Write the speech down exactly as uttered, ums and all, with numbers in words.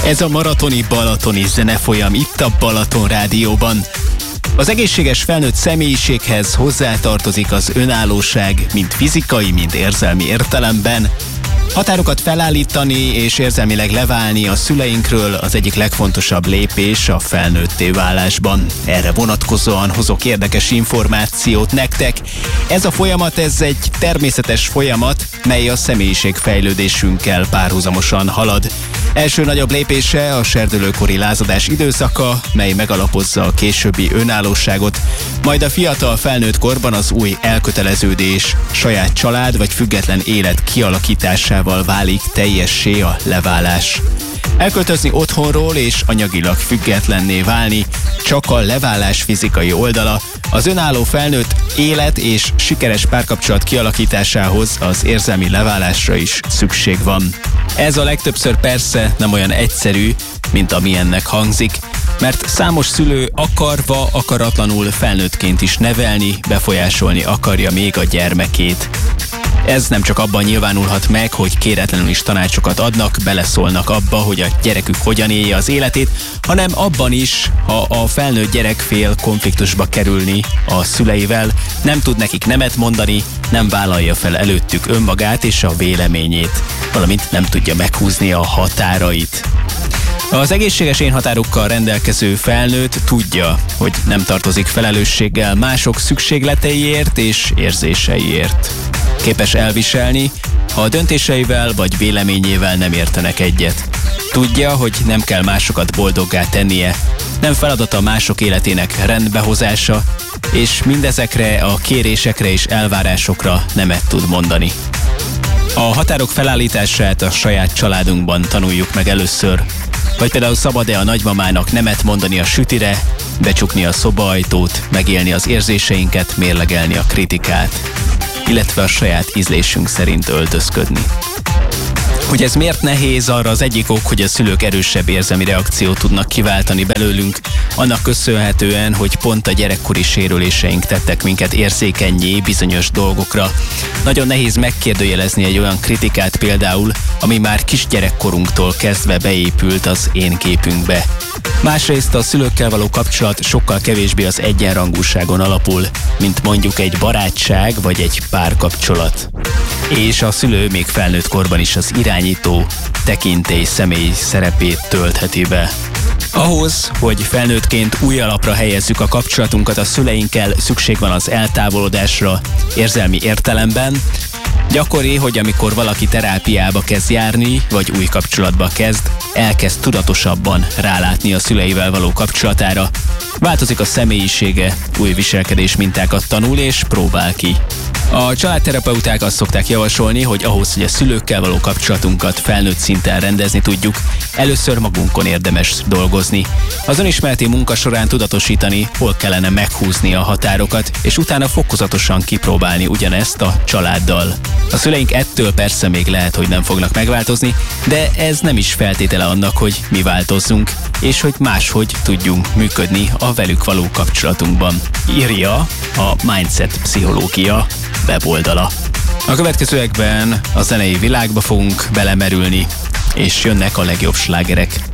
Ez a maratoni balatoni zenefolyam itt a Balaton Rádióban. Az egészséges felnőtt személyiséghez hozzátartozik az önállóság, mind fizikai, mind érzelmi értelemben. Határokat felállítani és érzelmileg leválni a szüleinkről az egyik legfontosabb lépés a felnőtté válásban. Erre vonatkozóan hozok érdekes információt nektek. Ez a folyamat, ez egy természetes folyamat, mely a személyiségfejlődésünkkel párhuzamosan halad. Első nagyobb lépése a serdülőkori lázadás időszaka, mely megalapozza a későbbi önállóságot, majd a fiatal felnőtt korban az új elköteleződés, saját család vagy független élet kialakításával válik teljessé a leválás. Elköltözni otthonról és anyagilag függetlenné válni csak a leválás fizikai oldala, az önálló felnőtt élet és sikeres párkapcsolat kialakításához az érzelmi leválásra is szükség van. Ez a legtöbbször persze nem olyan egyszerű, mint amilyennek hangzik, mert számos szülő akarva, akaratlanul felnőttként is nevelni, befolyásolni akarja még a gyermekét. Ez nem csak abban nyilvánulhat meg, hogy kéretlenül is tanácsokat adnak, beleszólnak abba, hogy a gyerekük hogyan élje az életét, hanem abban is, ha a felnőtt gyerek fél konfliktusba kerülni a szüleivel, nem tud nekik nemet mondani, nem vállalja fel előttük önmagát és a véleményét, valamint nem tudja meghúzni a határait. Az egészséges énhatárokkal rendelkező felnőtt tudja, hogy nem tartozik felelősséggel mások szükségleteiért és érzéseiért. Képes elviselni, ha a döntéseivel vagy véleményével nem értenek egyet. Tudja, hogy nem kell másokat boldoggá tennie, nem feladata mások életének rendbehozása, és mindezekre a kérésekre és elvárásokra nemet tud mondani. A határok felállítását a saját családunkban tanuljuk meg először, vagy például szabad-e a nagymamának nemet mondani a sütire, becsukni a szobaajtót, megélni az érzéseinket, mérlegelni a kritikát, illetve a saját ízlésünk szerint öltözködni. Hogy ez miért nehéz, arra az egyik ok, hogy a szülők erősebb érzelmi reakciót tudnak kiváltani belőlünk, annak köszönhetően, hogy pont a gyerekkori sérüléseink tettek minket érzékennyé bizonyos dolgokra. Nagyon nehéz megkérdőjelezni egy olyan kritikát például, ami már kisgyerekkorunktól kezdve beépült az én képünkbe. Másrészt a szülőkkel való kapcsolat sokkal kevésbé az egyenrangúságon alapul, mint mondjuk egy barátság vagy egy párkapcsolat. És a szülő még felnőtt korban is az irányító, tekintély személy szerepét töltheti be. Ahhoz, hogy felnőttként új alapra helyezzük a kapcsolatunkat a szüleinkkel, szükség van az eltávolodásra érzelmi értelemben. Gyakori, hogy amikor valaki terápiába kezd járni, vagy új kapcsolatba kezd, elkezd tudatosabban rálátni a szüleivel való kapcsolatára. Változik a személyisége, új viselkedés mintákat tanul és próbál ki. A családterapeuták azt szokták javasolni, hogy ahhoz, hogy a szülőkkel való kapcsolatunkat felnőtt szinten rendezni tudjuk, először magunkon érdemes dolgozni. Az önismereti munka során tudatosítani, hol kellene meghúzni a határokat, és utána fokozatosan kipróbálni ugyanezt a családdal. A szüleink ettől persze még lehet, hogy nem fognak megváltozni, de ez nem is feltétele annak, hogy mi változzunk, és hogy máshogy tudjunk működni a velük való kapcsolatunkban. Írja a Mindset Pszichológia weboldala. A következőekben a zenei világba fogunk belemerülni, és jönnek a legjobb slágerek.